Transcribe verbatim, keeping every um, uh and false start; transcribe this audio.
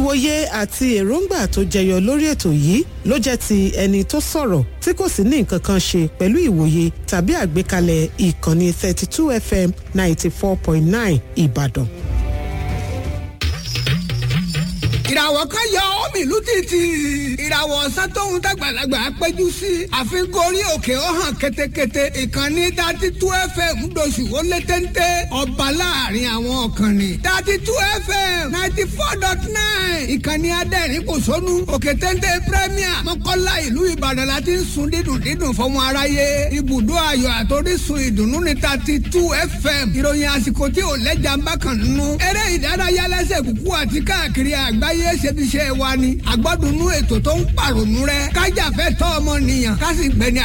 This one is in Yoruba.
ìwòye àti èròǹgbà tó jẹyọ lórí ètò yìí ló jẹ́ ti ẹni tó sọ̀rọ̀ tí kò sì ní nǹkan kan ṣe pẹ̀lú ìwòye tàbí àgbékalẹ̀ ìkànnì thirty-two F M ninety-four point nine Ìbàdàn. ìràwọ̀ kan yọ omi ìlú títì ìràwọ̀ ọ̀sán tóun dàgbàlagbà péjú sí àfikún orí òkè ó hàn ketekete ìkànnì thirty two F M ńdọ̀sù ó lé téńté ọba láàrin àwọn ọ̀kànnì thirty two F M ninety four dot nine ìkànnì adẹ́rìn kò sónú òkè téńté premier mọ́kànlá ìlú Ìbàdàn láti ń sun dídùn dídùn fọmọ aráyé ibùdó ayọ̀ àtòrísun ìdùnnú ní thirty two F M ìròyìn àsìkò tí ò lẹ́jà ń bá kàn nínú eré ìdárayá lẹ́sẹ̀ kúkú àti káàkiri àgbáyé ṣebiṣẹ́ wa ni àgbọ́dúnú ètò tó ń pàrònú rẹ kájàfẹ́ tọ́ ọmọnìyàn ká sì gbẹni